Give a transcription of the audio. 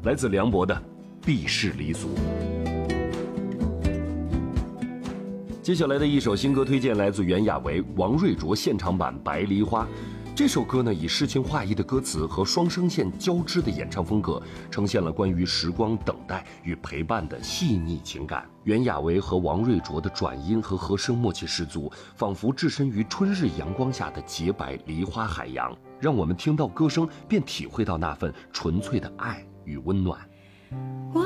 来自梁博的《避世离俗》。接下来的一首新歌推荐来自袁娅维、王瑞卓现场版《白梨花》。这首歌呢，以诗情画意的歌词和双声线交织的演唱风格，呈现了关于时光等待与陪伴的细腻情感。袁娅维和王瑞卓的转音和和声默契十足，仿佛置身于春日阳光下的洁白梨花海洋，让我们听到歌声便体会到那份纯粹的爱与温暖。